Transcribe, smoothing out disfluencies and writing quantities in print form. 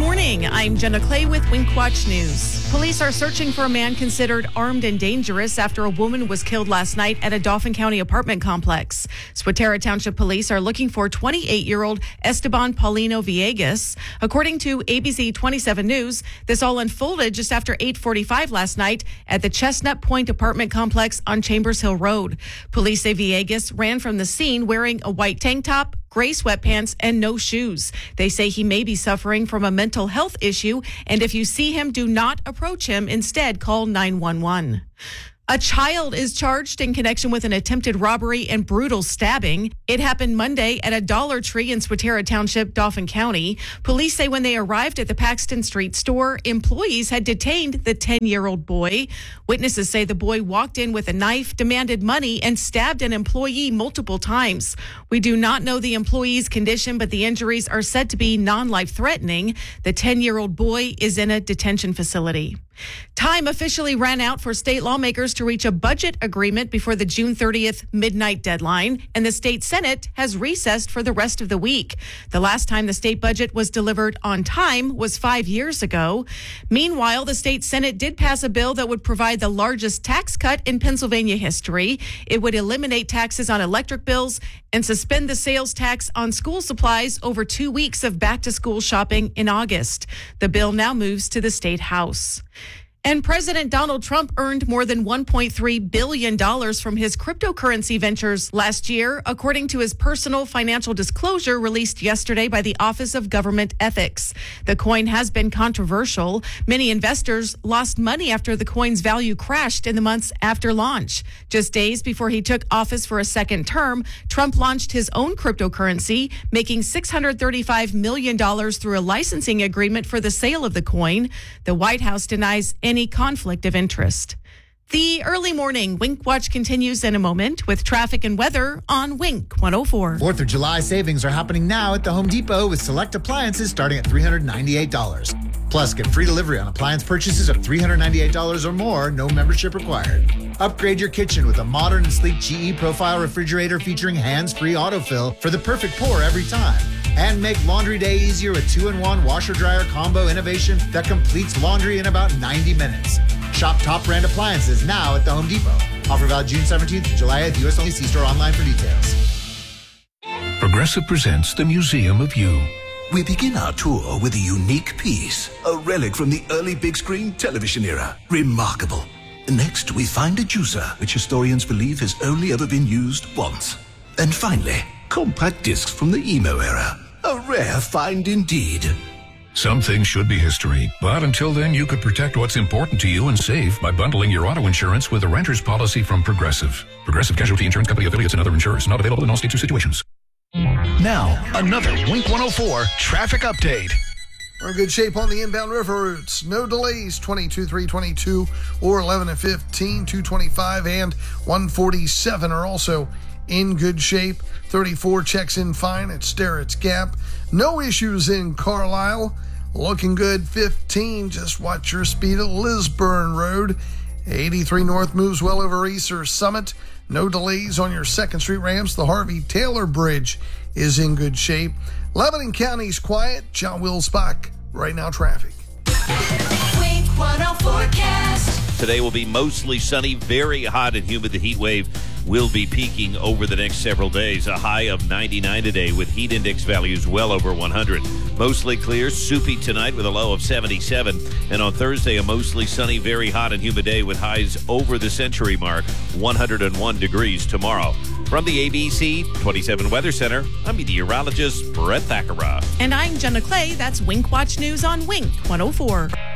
morning. I'm Jenna Clay with Winkwatch News. Police are searching for a man considered armed and dangerous after a woman was killed last night at a Dauphin County apartment complex. Swatara Township Police are looking for 28-year-old Esteban Paulino Villegas. According to ABC 27 News, this all unfolded just after 8:45 last night at the Chestnut Point apartment complex on Chambers Hill Road. Police say Villegas ran from the scene wearing a white tank top, gray sweatpants, and no shoes. They say he may be suffering from a mental health issue, and if you see him, do not approach him. Instead, call 911. A child is charged in connection with an attempted robbery and brutal stabbing. It happened Monday at a Dollar Tree in Swatara Township, Dauphin County. Police say when they arrived at the Paxton Street store, employees had detained the 10-year-old boy. Witnesses say the boy walked in with a knife, demanded money, and stabbed an employee multiple times. We do not know the employee's condition, but the injuries are said to be non-life-threatening. The 10-year-old boy is in a detention facility. Time officially ran out for state lawmakers to reach a budget agreement before the June 30th midnight deadline, and the state Senate has recessed for the rest of the week. The last time the state budget was delivered on time was 5 years ago. Meanwhile, the state Senate did pass a bill that would provide the largest tax cut in Pennsylvania history. It would eliminate taxes on electric bills and suspend the sales tax on school supplies over 2 weeks of back-to-school shopping in August. The bill now moves to the state house. And President Donald Trump earned more than $1.3 billion from his cryptocurrency ventures last year, according to his personal financial disclosure released yesterday by the Office of Government Ethics. The coin has been controversial. Many investors lost money after the coin's value crashed in the months after launch. Just days before he took office for a second term, Trump launched his own cryptocurrency, making $635 million through a licensing agreement for the sale of the coin. The White House denies any conflict of interest. The early morning Wink Watch continues in a moment with traffic and weather on Wink 104. 4th of July savings are happening now at the Home Depot with select appliances starting at $398. Plus, get free delivery on appliance purchases of $398 or more, no membership required. Upgrade your kitchen with a modern and sleek GE Profile refrigerator featuring hands-free autofill for the perfect pour every time. And make laundry day easier with 2-in-1 washer-dryer combo innovation that completes laundry in about 90 minutes. Shop top brand appliances now at the Home Depot. Offer valid June 17th to July 8th. U.S. only. See store online for details. Progressive presents the Museum of You. We begin our tour with a unique piece, a relic from the early big screen television era. Remarkable. Next, we find a juicer, which historians believe has only ever been used once. And finally, compact discs from the emo era. A rare find indeed. Some things should be history, but until then, you could protect what's important to you and save by bundling your auto insurance with a renter's policy from Progressive. Progressive Casualty Insurance Company affiliates and other insurers. Not available in all states or situations. Now, another Wink 104 traffic update. We're in good shape on the inbound river routes. No delays, 22, 322 or 11 and 15, 225 and 147 are also in good shape. 34 checks in fine at Sterrett's Gap. No issues in Carlisle. Looking good, 15. Just watch your speed at Lisburn Road. 83 North moves well over Easter Summit. No delays on your 2nd Street ramps. The Harvey Taylor Bridge is in good shape. Lebanon County's quiet. John Wilsbach. Right now, traffic. Wink 104 forecast. Today will be mostly sunny, very hot and humid. The heat wave will be peaking over the next several days. A high of 99 today with heat index values well over 100. Mostly clear, soupy tonight with a low of 77. And on Thursday, a mostly sunny, very hot and humid day with highs over the century mark, 101 degrees tomorrow. From the ABC 27 Weather Center, I'm meteorologist Brett Thakara. And I'm Jenna Clay. That's Wink Watch News on Wink 104.